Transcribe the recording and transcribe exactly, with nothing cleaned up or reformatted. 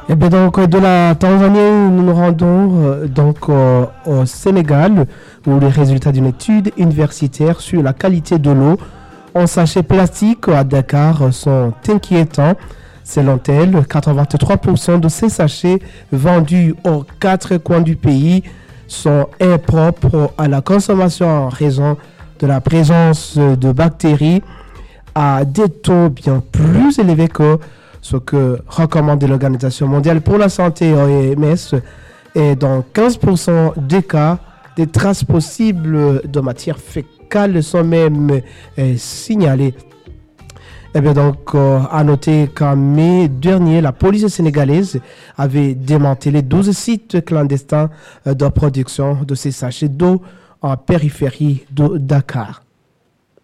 Et bien donc de la Tanzanie, nous nous rendons euh, donc euh, au Sénégal où les résultats d'une étude universitaire sur la qualité de l'eau en sachets plastiques à Dakar sont inquiétants. Selon elle, quatre-vingt-trois pour cent de ces sachets vendus aux quatre coins du pays sont impropres à la consommation en raison de la présence de bactéries à des taux bien plus élevés que ce que recommande l'Organisation mondiale pour la santé O M S. Et dans quinze pour cent des cas, des traces possibles de matière fécale sont même euh, signalées. Eh bien donc, euh, à noter qu'en mai dernier, la police sénégalaise avait démantelé douze sites clandestins euh, de production de ces sachets d'eau en périphérie de Dakar.